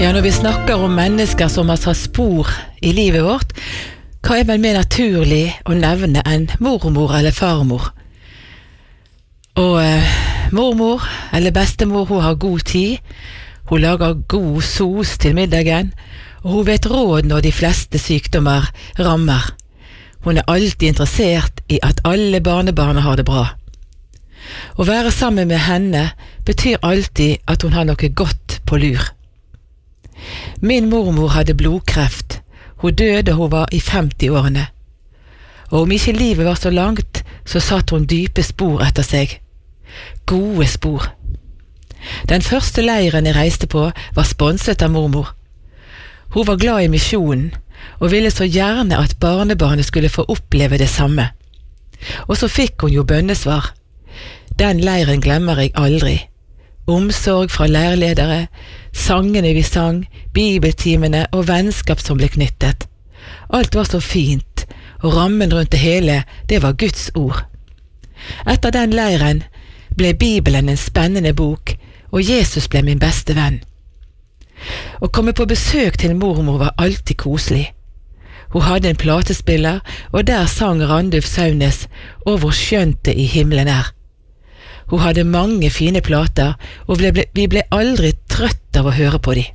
Ja, når vi snakker om mennesker som har satt spor i livet vårt, hva vel mer naturlig å nevne enn mormor eller farmor? Og mormor, eller bestemor, hun har god tid, hun lager god sos til middagen, og hun vet råd når de fleste sykdommer rammer. Hun alltid interessert i at alle barnebarna har det bra. Å være sammen med henne betyr alltid at hun har noe godt på lur. Min mormor hadde blodkreft. Hun døde da hun var i 50-årene. Og om ikke livet var så langt, så satt hun dype spor etter seg. Gode spor. Den første leiren jeg reiste på var sponset av mormor. Hun var glad i misjonen, og ville så gjerne at barnebarnet skulle få oppleve det samme. Og så fikk hun jo bønnesvar. Den leiren glemmer jeg aldri. Omsorg fra lærledere, sangene vi sang, bibeltimene og vennskap som ble knyttet. Alt var så fint, og rammen rundt det hele, det var Guds ord. Etter den leiren ble Bibelen en spennende bok, og Jesus ble min beste venn. Å komme på besøk til mormor var alltid koselig. Hun hadde en platespiller, og der sang Randulf Saunes «Og hvor skjønt det i himmelen er». Hun hadde mange fine plater, og vi ble aldri trøtt av å høre på dem.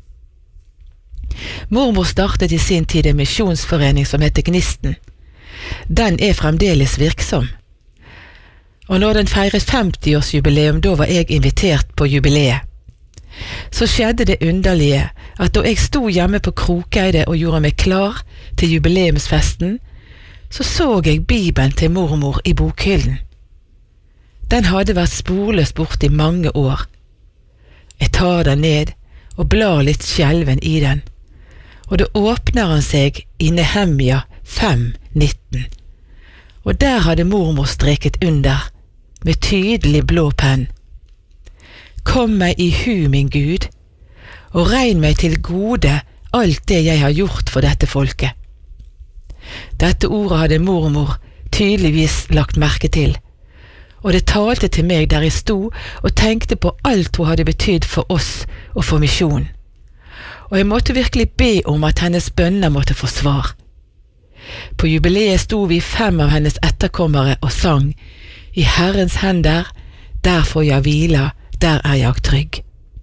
Mormor startet i sin tid en misjonsforening som heter Gnisten. Den er fremdeles virksom. Og når den feiret 50-årsjubileum, da var jeg invitert på jubileet. Så skjedde det underlige at da jeg sto hjemme på Krokeide og gjorde meg klar til jubileumsfesten, så jeg Bibelen til mormor i bokhyllen. Den hadde vært sporløs bort i mange år. Jeg tar den ned og blar litt skjelven i den, og da åpner han seg i Nehemia 5:19. Og der hadde mormor streket under, med tydelig blå penn. Kom meg i hu, min Gud, og regn meg til gode alt det jeg har gjort for dette folket. Dette ordet hadde mormor tydeligvis lagt merke til, og det talte til meg der jeg sto og tenkte på alt hun hadde betydd for oss og for misjonen. Og jeg måtte virkelig be om at hennes bønner måtte få svar. På jubileet sto vi 5 av hennes etterkommere og sang «I Herrens hender, der får jeg hvila, der er jeg trygg».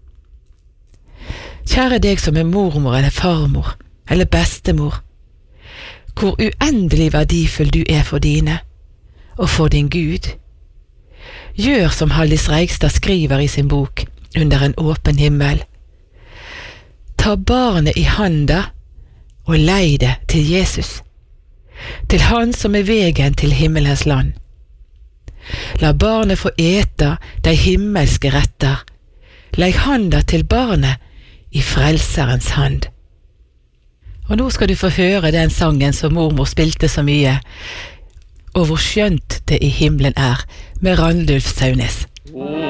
Kjære deg som er mormor eller farmor, eller bestemor, hvor uendelig verdifull du er for dine, og for din Gud. Gjør som Hallis Reigstad skriver i sin bok, Under en åpen himmel. Ta barnet i handa og lei det til Jesus, til han som er vegen til himmelens land. La barnet få eta de himmelske retter, legg handa til barnet i frelserens hand. Og nå skal du få høre den sangen som mormor spilte så mye, Og hvor skjønt det i himmelen er, med Randulf Saunes.